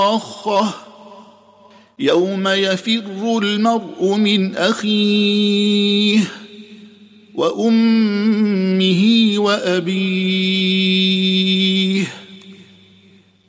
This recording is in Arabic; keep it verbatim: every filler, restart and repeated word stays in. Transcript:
الصاخة يوم يفر المرء من أخيه وأمه وأبيه